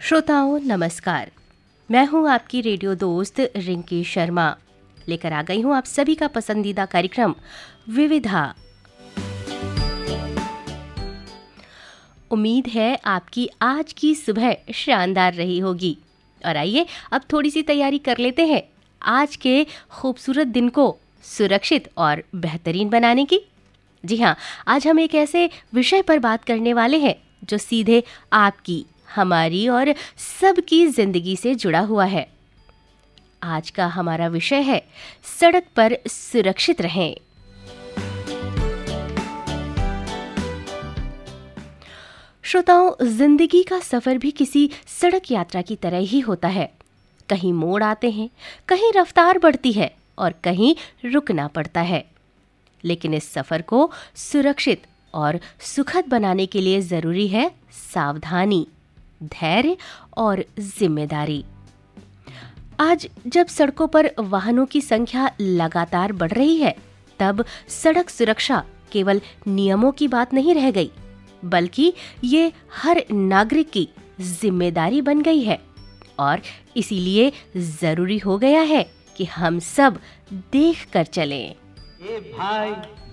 श्रोताओं नमस्कार, मैं हूं आपकी रेडियो दोस्त रिंकी शर्मा। लेकर आ गई हूं आप सभी का पसंदीदा कार्यक्रम विविधा। उम्मीद है आपकी आज की सुबह शानदार रही होगी। और आइए अब थोड़ी सी तैयारी कर लेते हैं आज के खूबसूरत दिन को सुरक्षित और बेहतरीन बनाने की। जी हाँ, आज हम एक ऐसे विषय पर बात करने वाले हैं जो सीधे आपकी, हमारी और सबकी जिंदगी से जुड़ा हुआ है। आज का हमारा विषय है सड़क पर सुरक्षित रहें। श्रोताओं, जिंदगी का सफर भी किसी सड़क यात्रा की तरह ही होता है। कहीं मोड़ आते हैं, कहीं रफ्तार बढ़ती है और कहीं रुकना पड़ता है। लेकिन इस सफर को सुरक्षित और सुखद बनाने के लिए जरूरी है सावधानी, धैर्य और जिम्मेदारी। आज जब सड़कों पर वाहनों की संख्या लगातार बढ़ रही है, तब सड़क सुरक्षा केवल नियमों की बात नहीं रह गई, बल्कि ये हर नागरिक की जिम्मेदारी बन गई है। और इसीलिए जरूरी हो गया है कि हम सब देख कर चलें। ए भाई